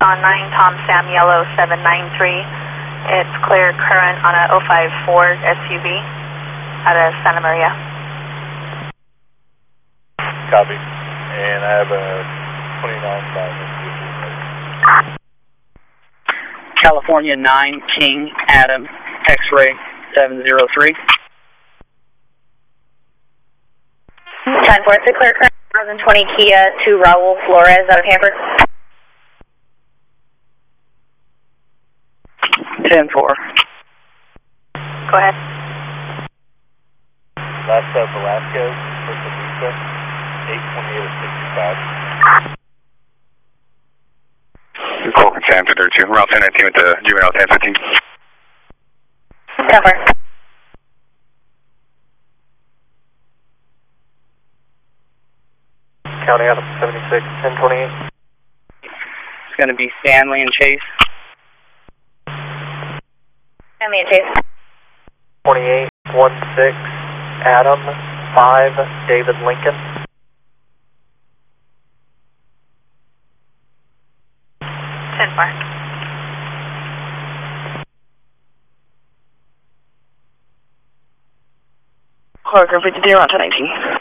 on 9 Tom Sam Yellow 793. It's clear current on a 054 SUV out of Santa Maria. Copy. And I have a 29,000. California 9 King Adam X-ray 703. 10-4, it's a clear current 2020 Kia to Raul Flores out of Hanford. 10-4. Go ahead. Last Velasquez for Sabisa, 828 of 65. Call Sam 232, route 1019 with the juvenile 1015. 10-4. County out of 76, 1028. It's going to be Stanley and Chase. Stanley and Chase. 2816, Adam, 5, David Lincoln. 10-4. Clark, 52, route 1019.